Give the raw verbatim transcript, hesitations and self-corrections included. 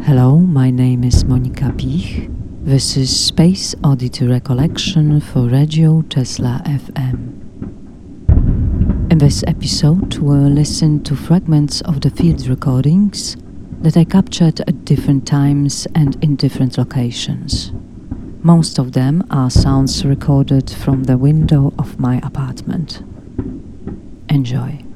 Hello, my name is Monika Pich. This is Space Oddity Recollection for Radio Tesla F M. In this episode, we'll listen to fragments of the field recordings that I captured at different times and in different locations. Most of them are sounds recorded from the window of my apartment. Enjoy.